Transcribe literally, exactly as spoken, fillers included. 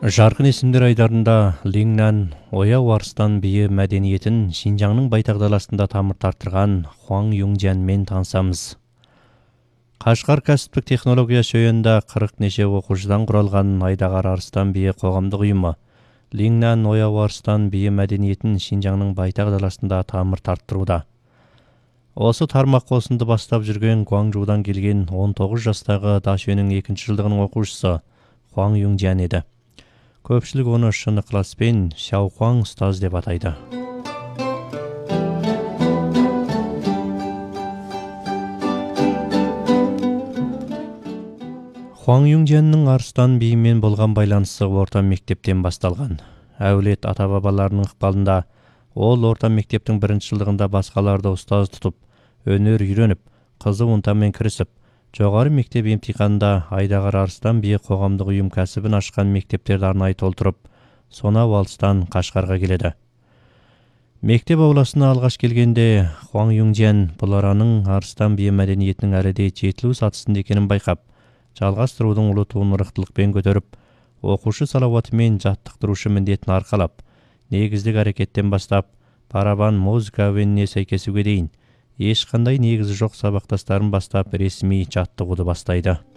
Жарқын есімдер айдарында Лиңнан Ояу Арыстан биі мәдениетін Шинжаңның байтақ даласында тамыр тартырған Хуаң Юңжянмен танысамыз. Қашқар кәсіптік технология шөйенда қырық неше оқушыдан құралған Айдағар Арыстан биі қоғамдық ұйымы Лиңнан Ояу Арыстан биі мәдениетін Шинжаңның байтақ даласында тамыр тарттыруда. Осы тармақ қосынды бастап жүрген Гуаңжудан келген он тоғыз жастағы Дашөнің екінші жылдығының оқушысы Хуаң Юңжян еді. Көпшілік оны шын ықыласпен Шаухуаң ұстаз деп атайды. Хуаң Юңжянның Арыстан биімен болған байланысы орта мектептен басталған. Әулет ата-бабаларының ықпалында ол орта мектептің бірінші жылдығында басқаларды ұстаз тұтып, өнер үйреніп, қызу ынтамен кірісіп, жоғары мектеп емтиханында Айдағар Арыстан биі қоғамдық ұйым кәсібін ашқан мектептерді арнайы толтырып, сонау алыстан Қашқарға келеді. Мектеп ауласына алғаш келгенде Хуаң Юңжян бұл араның Арыстан биі мәдениетінің әлі де жетілу сатысында екенін байқап, жалғастырудың ұлы туын ырықтылықпен көтеріп, оқушы салауаты мен жаттықтырушы міндетін арқалап, негіздік әрекеттен бастап, барабан музыка әуеніне сәйкесуге дейін ешқандай негізі жоқ сабақтастарын бастап ресми жаттығуды бастайды.